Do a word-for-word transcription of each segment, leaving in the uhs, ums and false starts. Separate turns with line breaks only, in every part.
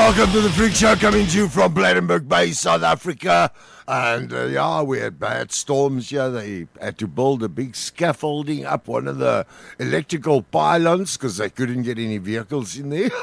Welcome to the Freak Show, coming to you from Blydenburg Bay, South Africa. And uh, yeah, we had bad storms here. They had to build a big scaffolding up one of the electrical pylons because they couldn't get any vehicles in there.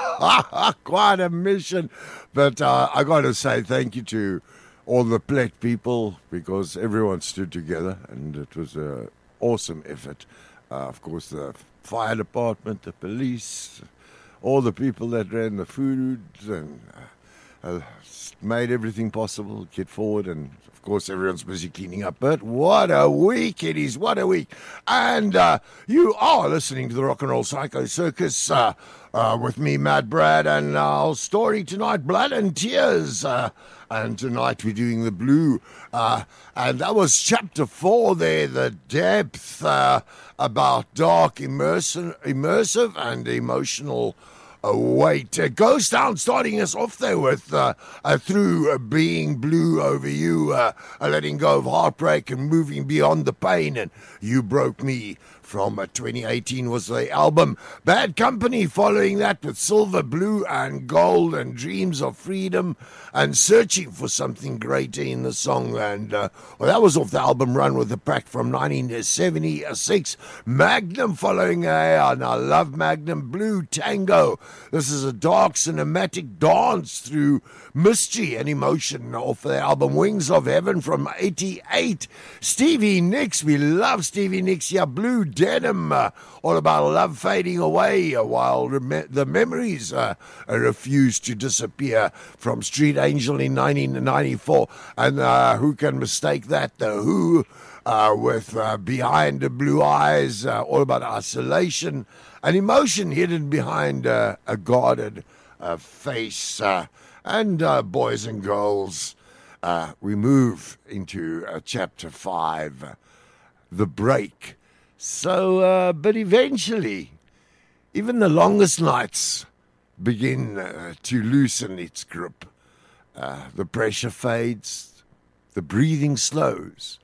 Quite a mission. But uh, I got to say thank you to all the Plet people because everyone stood together and it was an awesome effort. Uh, of course, the fire department, the police, all the people that ran the food and uh, uh, made everything possible, get forward, and of course everyone's busy cleaning up. But what a week it is, what a week. And uh, you are listening to the Rock and Roll Psycho Circus uh, uh, with me, Mad Brad, and our story tonight, Blood and Tears. Uh, and tonight we're doing the blue. Uh, and that was chapter four there, the depth uh, about dark, immersive, immersive and emotional weight. Uh, Ghost Town starting us off there with uh, uh, through uh, being blue over you, uh, uh, letting go of heartbreak and moving beyond the pain. And You Broke Me from uh, twenty eighteen was the album. Bad Company following that with Silver, Blue and Gold and Dreams of Freedom and Searching for Something Greater in the song. And uh, well, that was off the album Run with the Pack from nineteen seventy-six. Magnum following, uh, and I love Magnum, Blue Tango. This is a dark cinematic dance through mystery and emotion off the album Wings of Heaven from eighty-eight. Stevie Nicks, we love Stevie Nicks here. Blue Denim, uh, all about love fading away uh, while rem- the memories uh, refuse to disappear from Street Angel in nineteen ninety-four. And uh, who can mistake that? The Who uh, with uh, Behind the Blue Eyes, uh, all about isolation. An emotion hidden behind uh, a guarded uh, face. Uh, and uh, boys and girls, uh, we move into uh, chapter five, uh, The Break. So, uh, but eventually, even the longest nights begin uh, to loosen its grip. Uh, the pressure fades, the breathing slows.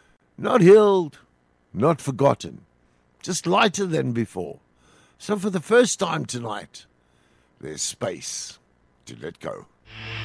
Not healed, not forgotten, just lighter than before. So for the first time tonight, there's space to let go.